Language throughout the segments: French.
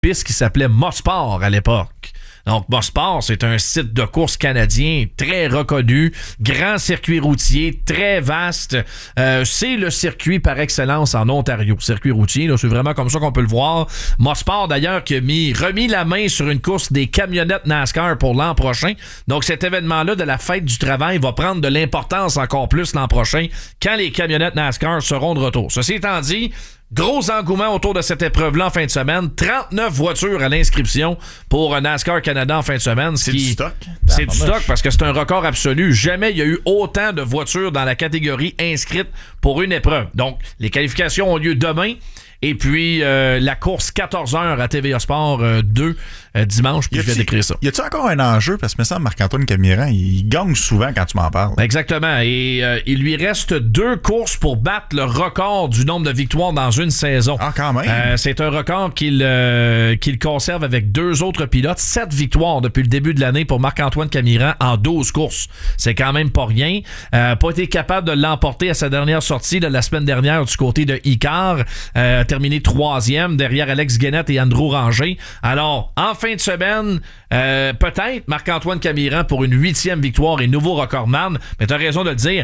piste qui s'appelait Mosport à l'époque. Donc, Mosport, c'est un site de course canadien très reconnu, grand circuit routier, très vaste. C'est le circuit par excellence en Ontario. Circuit routier, là, c'est vraiment comme ça qu'on peut le voir. Mosport, d'ailleurs, qui a remis la main sur une course des camionnettes NASCAR pour l'an prochain. Donc, cet événement-là de la fête du travail va prendre de l'importance encore plus l'an prochain quand les camionnettes NASCAR seront de retour. Ceci étant dit, gros engouement autour de cette épreuve-là en fin de semaine. 39 voitures à l'inscription pour NASCAR Canada en fin de semaine. C'est du stock? C'est du stock parce que c'est un record absolu. Jamais il y a eu autant de voitures dans la catégorie inscrite pour une épreuve. Donc, les qualifications ont lieu demain. Et puis, la course 14h à TVA Sport 2 dimanche, puis je vais décrire ça. Y a-tu encore un enjeu? Parce que me semble Marc-Antoine Camiran, il gagne souvent quand tu m'en parles. Exactement. Et il lui reste 2 courses pour battre le record du nombre de victoires dans une saison. Ah, quand même. C'est un record qu'il conserve avec 2 autres pilotes. 7 victoires depuis le début de l'année pour Marc-Antoine Camiran en 12 courses. C'est quand même pas rien. Pas été capable de l'emporter à sa dernière sortie de la semaine dernière du côté de Icar. Terminé 3e derrière Alex Guénette et Andrew Ranger. Alors, en fin de semaine, peut-être Marc-Antoine Camiran pour une 8e victoire et nouveau recordman. Mais tu as raison de le dire,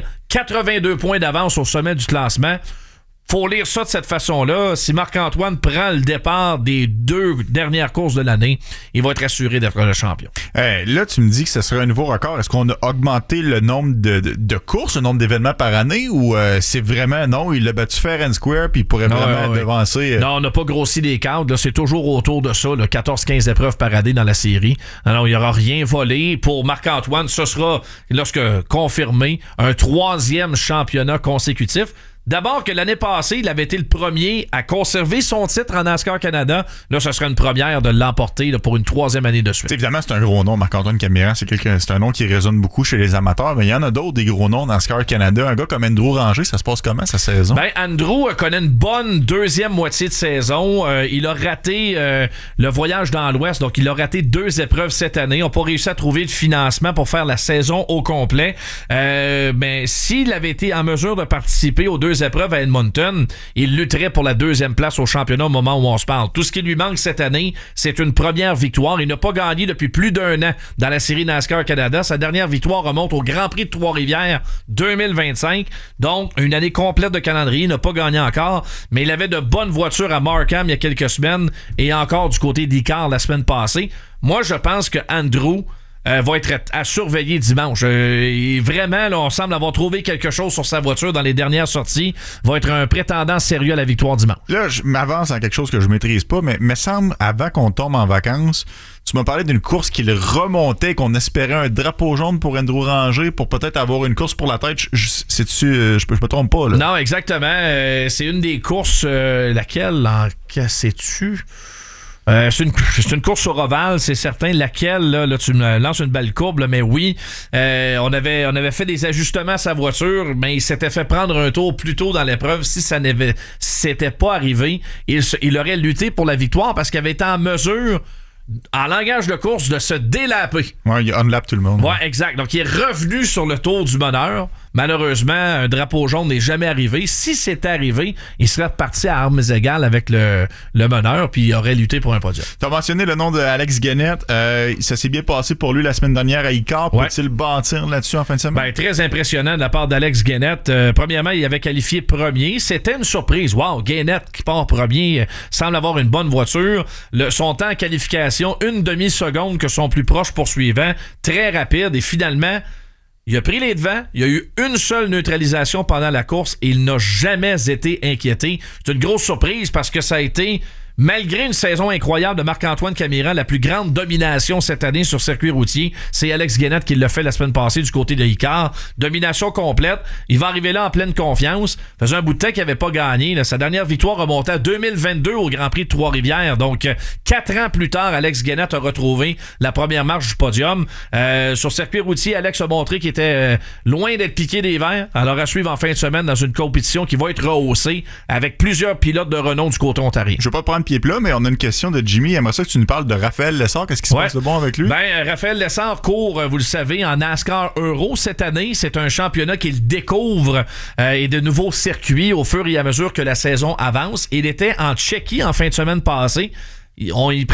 82 points d'avance au sommet du classement. Faut lire ça de cette façon-là. Si Marc-Antoine prend le départ des 2 dernières courses de l'année, il va être assuré d'être le champion. Là, tu me dis que ce serait un nouveau record. Est-ce qu'on a augmenté le nombre de courses, le nombre d'événements par année, ou c'est vraiment non, il a battu fair and square puis il pourrait vraiment devancer? Non, on n'a pas grossi les cadres. Là, c'est toujours autour de ça, 14-15 épreuves par année dans la série. Alors, il n'y aura rien volé. Pour Marc-Antoine, ce sera, lorsque confirmé, un 3e championnat consécutif. D'abord que l'année passée, il avait été le premier à conserver son titre en NASCAR Canada. Là, ce serait une première de l'emporter là, pour une 3e année de suite. Évidemment, c'est un gros nom, Marc-Antoine Camiran. C'est un nom qui résonne beaucoup chez les amateurs, mais il y en a d'autres, des gros noms dans NASCAR Canada. Un gars comme Andrew Ranger, ça se passe comment, sa saison? Ben, Andrew connaît une bonne 2e moitié de saison. Il a raté le voyage dans l'Ouest, donc il a raté 2 épreuves cette année. On n'a pas réussi à trouver le financement pour faire la saison au complet. Mais s'il avait été en mesure de participer aux 2 épreuves à Edmonton, il lutterait pour la 2e place au championnat au moment où on se parle. Tout ce qui lui manque cette année, c'est une première victoire. Il n'a pas gagné depuis plus d'1 an dans la série NASCAR Canada. Sa dernière victoire remonte au Grand Prix de Trois-Rivières 2025. Donc, une année complète de calendrier. Il n'a pas gagné encore, mais il avait de bonnes voitures à Markham il y a quelques semaines et encore du côté d'Icar la semaine passée. Moi, je pense que Andrew va être à surveiller dimanche. Vraiment, là, on semble avoir trouvé quelque chose sur sa voiture dans les dernières sorties. Va être un prétendant sérieux à la victoire dimanche. Là, je m'avance en quelque chose que je maîtrise pas, mais me semble, avant qu'on tombe en vacances, tu m'as parlé d'une course qu'il remontait, qu'on espérait un drapeau jaune pour Andrew Ranger pour peut-être avoir une course pour la tête. Je me trompe pas, là. Non, exactement. C'est une des courses, laquelle en sais-tu? C'est une course sur ovale, c'est certain. Laquelle, là tu me lances une belle courbe, là, mais oui, on avait fait des ajustements à sa voiture, mais il s'était fait prendre un tour plus tôt dans l'épreuve. Si ça s'était pas arrivé, il aurait lutté pour la victoire parce qu'il avait été en mesure, en langage de course, de se délaper. Ouais, il unlap tout le monde. Ouais, exact. Donc, il est revenu sur le tour du meneur. Malheureusement, un drapeau jaune n'est jamais arrivé. Si c'était arrivé, il serait reparti à armes égales avec le meneur, puis il aurait lutté pour un podium. Tu as mentionné le nom d'Alex Guénette. Ça s'est bien passé pour lui la semaine dernière à Icar. Peut-il bâtir là-dessus en fin de semaine? Ben, très impressionnant de la part d'Alex Guénette. Premièrement, il avait qualifié premier. C'était une surprise. Wow, Guénette qui part premier semble avoir une bonne voiture. Son temps en qualification, 1 demi-seconde que son plus proche poursuivant. Très rapide. Et finalement, il a pris les devants, il y a eu une seule neutralisation pendant la course et il n'a jamais été inquiété. C'est une grosse surprise parce que ça a été, malgré une saison incroyable de Marc-Antoine Camiran, la plus grande domination cette année sur circuit routier, c'est Alex Guénette qui l'a fait la semaine passée du côté de Icar. Domination complète. Il va arriver là en pleine confiance. Faisait un bout de temps qu'il n'avait pas gagné. Là. Sa dernière victoire remontait à 2022 au Grand Prix de Trois-Rivières. Donc, 4 ans plus tard, Alex Guénette a retrouvé la première marche du podium. Sur circuit routier, Alex a montré qu'il était loin d'être piqué des verres. Alors, à suivre en fin de semaine dans une compétition qui va être rehaussée avec plusieurs pilotes de renom du côté ontarien. Je vais pas prendre pied plat, mais on a une question de Jimmy. J'aimerais ça que tu nous parles de Raphaël Lessard. Qu'est-ce qui se passe de bon avec lui? Ben, Raphaël Lessard court, vous le savez, en NASCAR Euro cette année. C'est un championnat qu'il découvre et de nouveaux circuits au fur et à mesure que la saison avance. Il était en Tchéquie en fin de semaine passée. Il